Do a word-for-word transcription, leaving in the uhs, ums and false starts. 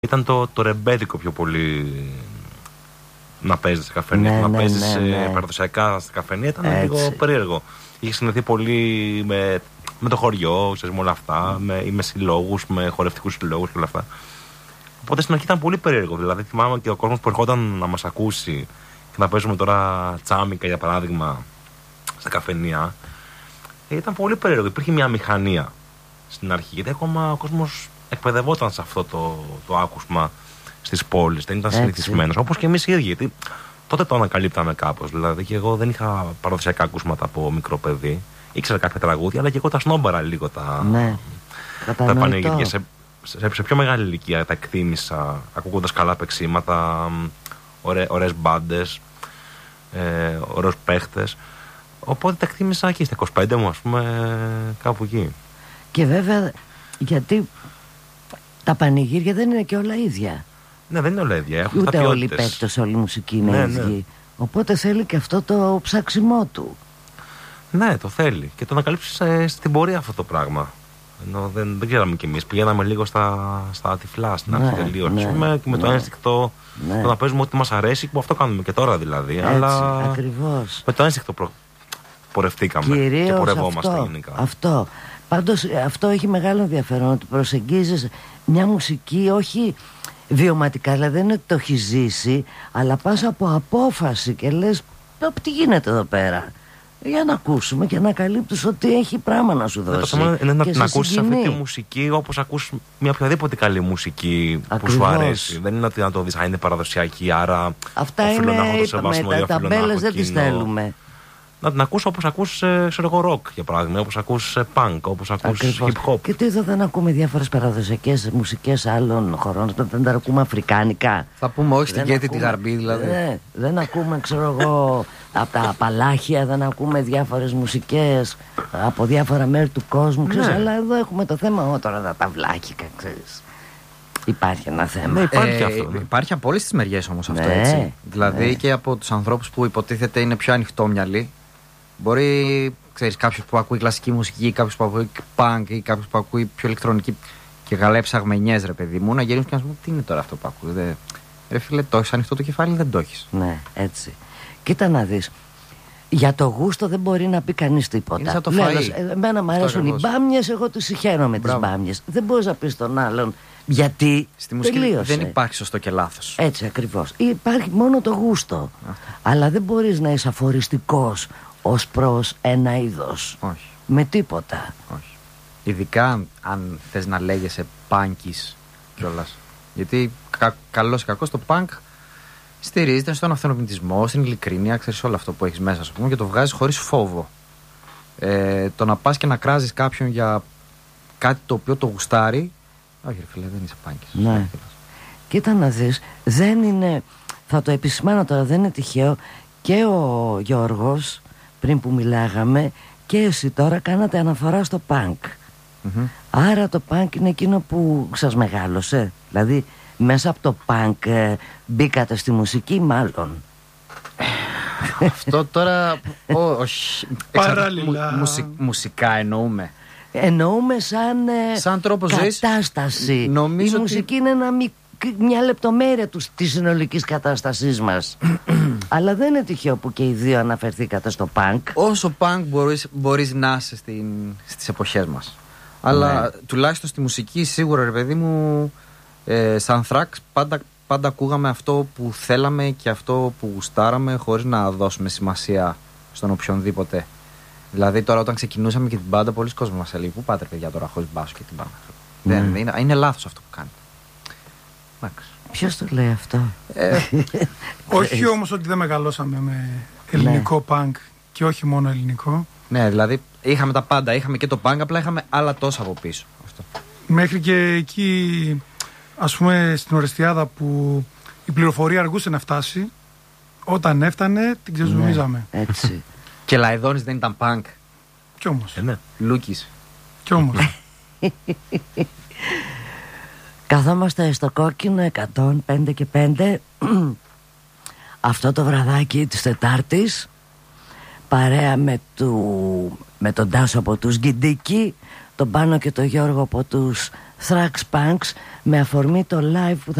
Ήταν το, το ρεμπέτικο πιο πολύ να παίζει σε καφενεία. Ναι, να ναι, παίζει ναι, ναι. παραδοσιακά στα καφενεία ήταν Έτσι. λίγο περίεργο. Είχε συνδεθεί πολύ με, με το χωριό, ξέρεις, με όλα αυτά, με, ή με συλλόγους, με χορευτικούς συλλόγους και όλα αυτά. Οπότε στην αρχή ήταν πολύ περίεργο. Δηλαδή, θυμάμαι και ο κόσμος που ερχόταν να μας ακούσει και να παίζουμε τώρα τσάμικα για παράδειγμα στα καφενεία. Ήταν πολύ περίεργο. Υπήρχε μια μηχανία στην αρχή, γιατί ακόμα ο κόσμος εκπαιδευόταν σε αυτό το, το άκουσμα στις πόλεις. Δεν ήταν συνηθισμένος. Όπως και εμείς οι ίδιοι. Γιατί τότε το ανακαλύπταμε κάπως. Δηλαδή, και εγώ δεν είχα παραδοσιακά ακούσματα από μικρό παιδί. Ήξερα κάποια τραγούδια, αλλά και εγώ τα σνόμπαρα λίγο τα, ναι. τα πανηγύρια. Σε, σε, σε πιο μεγάλη ηλικία τα εκτίμησα, ακούγοντας καλά παίξηματα, ωραί, ωραίες μπάντες, ε, ωραίους παίχτες. Οπότε τα εκτίμησα και στα είκοσι πέντε μου, ας πούμε, κάπου εκεί. Και βέβαια, γιατί τα πανηγύρια δεν είναι και όλα ίδια. Ναι, δεν είναι όλα ίδια. Έχουν ούτε όλοι οι παίκτες, όλη η μουσική είναι ναι, ίδιοι. Ναι. Οπότε θέλει και αυτό το ψάξιμό του. Ναι, το θέλει. Και το ανακαλύψεις ε, στην πορεία αυτό το πράγμα. Ενώ δεν, δεν ξέραμε κι εμείς. Πηγαίναμε λίγο στα, στα τυφλά, στην αρχή ναι, τελείως. Ναι, και με ναι, το ένστικτο ναι. το να παίζουμε ό,τι μας αρέσει, που αυτό κάνουμε και τώρα δηλαδή. Έτσι, αλλά ακριβώς. Με το ένστικτο προ... πορευτήκαμε. Κυρίως και πορευόμαστε αυτό, γενικά. Αυτό. Πάντως αυτό έχει μεγάλο ενδιαφέρον, ότι προσεγγίζεις μια μουσική όχι βιωματικά, δηλαδή δεν είναι ότι το έχει ζήσει, αλλά πας από απόφαση και λες τι γίνεται εδώ πέρα, για να ακούσουμε και να ανακαλύπτεις ότι έχει πράγμα να σου δώσει. Ναι, το θέμα είναι να την ακούσεις αυτή τη μουσική όπως ακούς μια οποιαδήποτε καλή μουσική. Ακριβώς. Που σου αρέσει. Δεν είναι ότι να το δεις, α, είναι παραδοσιακή, άρα αυτά είναι, να έχω το σεβασμό, τα ταμπέλες δεν τις θέλουμε. Να την ακούς όπως ακούς, ξέρω εγώ, ροκ για παράδειγμα, όπως ακούς punk, όπως ακούς hip hop. Και τι εδώ δεν ακούμε διάφορες παραδοσιακές μουσικές άλλων χωρών, δεν τα ακούμε αφρικάνικα. Θα πούμε όχι στην Κέτη τη Γαρμπή δηλαδή. Ναι, δεν ακούμε, ξέρω εγώ, από τα Απαλάχια, δεν ακούμε διάφορες μουσικές από διάφορα μέρη του κόσμου, ξέρεις, ναι. Αλλά εδώ έχουμε το θέμα, ό, τώρα τα ταυλάκικα, ξέρεις. Υπάρχει ένα θέμα. Ναι, υπάρχει, ε, αυτό, ναι. Υπάρχει από όλες τις μεριές όμως αυτό, ναι, έτσι. Δηλαδή ναι. Και από τους ανθρώπους που υποτίθεται είναι πιο ανοιχτόμυαλοι. Μπορεί, ξέρεις, κάποιος που ακούει κλασική μουσική, κάποιος που ακούει punk ή κάποιος που ακούει πιο ηλεκτρονική και καλά ψαγμενιές, ρε παιδί μου, να γυρίσουν και να σου πούν τι είναι τώρα αυτό που ακούει. Δε... Ρε φίλε, το έχεις ανοιχτό το κεφάλι, δεν το έχεις. Ναι, έτσι. Κοίτα να δεις. Για το γούστο δεν μπορεί να πει κανείς τίποτα. Είναι σαν το φαΐ. Εμένα μου αρέσουν οι μπάμιες, εγώ τους συγχαίρω με τις μπάμιες. Δεν μπορείς να πεις τον άλλον γιατί στη μουσική τελείωσε. Δεν υπάρχει σωστό και λάθος. Έτσι ακριβώς. Υπάρχει μόνο το γούστο. Α. Αλλά δεν μπορείς να είσαι αφοριστικός ως προς ένα είδος. Όχι. Με τίποτα. Όχι. Ειδικά αν θες να λέγεσαι πάνκης κιόλας. Γιατί κα, καλώς ή κακώς το πάνκ στηρίζεται στον αυθενοποιητισμό, στην ειλικρίνεια, ξέρεις όλο αυτό που έχεις μέσα σου, και το βγάζεις χωρίς φόβο. Ε, το να πας και να κράζεις κάποιον για κάτι το οποίο το γουστάρει, όχι ρε φίλε, δεν είσαι πάνκης. Ναι. Κοίτα να δεις, δεν είναι, θα το επισημάνω τώρα, δεν είναι τυχαίο, και ο Γιώργος πριν που μιλάγαμε και εσύ τώρα κάνατε αναφορά στο πανκ. Mm-hmm. Άρα το πανκ είναι εκείνο που σας μεγάλωσε. Δηλαδή μέσα από το πανκ ε, μπήκατε στη μουσική μάλλον. Αυτό τώρα ό, όχι. Παράλληλα. Μου, μουσι, μουσικά εννοούμε. Εννοούμε σαν, ε, σαν τρόπο κατάσταση ζωής. Νομίζω η μουσική ότι... είναι ένα μικρό, μια λεπτομέρεια του, της συνολικής κατάστασής μας. Αλλά δεν είναι τυχαίο που και οι δύο αναφερθήκατε στο πανκ. Όσο πανκ μπορείς, μπορείς να είσαι στην, στις εποχές μας. Αλλά ναι. Τουλάχιστον στη μουσική σίγουρα ρε παιδί μου, ε, σαν θρακ πάντα, πάντα ακούγαμε αυτό που θέλαμε και αυτό που γουστάραμε, χωρίς να δώσουμε σημασία στον οποιονδήποτε. Δηλαδή τώρα όταν ξεκινούσαμε και την μπάντα, πολλοί κόσμοι μας έλεγε πού πάτε παιδιά τώρα χωρίς μπάσο και την μπάντα. Ναι. Δεν, είναι, είναι λάθος αυτό που κάνετε. Ποιος το λέει αυτό? ε, Όχι όμως ότι δεν μεγαλώσαμε με ελληνικό ναι. Πανκ και όχι μόνο ελληνικό. Ναι, δηλαδή είχαμε τα πάντα, είχαμε και το πανκ, απλά είχαμε άλλα τόσα από πίσω αυτό. Μέχρι και εκεί, ας πούμε στην Ορεστιάδα που η πληροφορία αργούσε να φτάσει, όταν έφτανε την ξεζουμίζαμε. Ναι, έτσι. Και Λαϊδόνης δεν ήταν πανκ. Κι όμως ε, ναι. Λούκης. Κι όμως καθόμαστε στο κόκκινο εκατόν πέντε και πέντε αυτό το βραδάκι της Τετάρτης, παρέα με, του, με τον Τάσο από τους Γκιντίκι, τον Πάνο και τον Γιώργο από τους Thrax Punks με αφορμή το live που